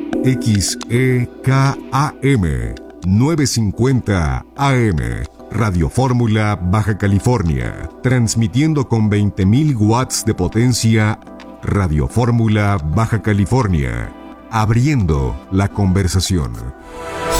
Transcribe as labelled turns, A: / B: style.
A: XEKAM 950 AM, Radio Fórmula, Baja California, transmitiendo con 20.000 watts de potencia. Radio Fórmula, Baja California, abriendo la conversación.